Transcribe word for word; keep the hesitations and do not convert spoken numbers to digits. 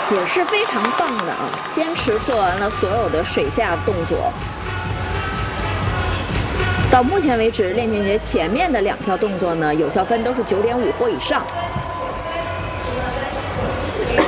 也是非常棒的啊，坚持做完了所有的水下动作。到目前为止，练俊杰前面的两条动作呢，有效分都是九点五或以上。